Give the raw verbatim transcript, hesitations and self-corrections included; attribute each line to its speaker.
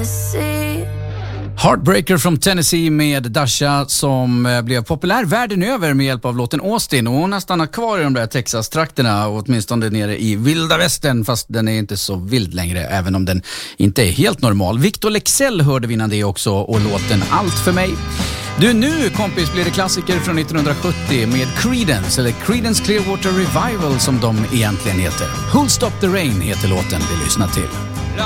Speaker 1: Tennessee.
Speaker 2: Heartbreaker from Tennessee med Dasha som blev populär världen över med hjälp av låten Austin, och hon har stannat kvar i de där Texas-trakterna, åtminstone nere i vilda västern, fast den är inte så vild längre, även om den inte är helt normal. Victor Leksell hörde vi innan det också, och låten Allt för mig. Du, nu kompis blir det klassiker från nittonhundrasjuttio med Creedence, eller Creedence Clearwater Revival som de egentligen heter. Who'll Stop the Rain heter låten vi lyssnar till.